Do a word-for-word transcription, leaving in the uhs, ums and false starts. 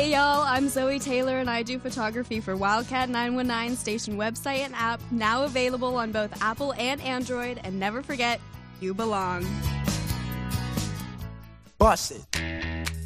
Hey y'all, I'm Zoe Taylor and I do photography for Wildcat nine one nine station website and app, now available on both Apple and Android, and never forget, you belong. Bust it.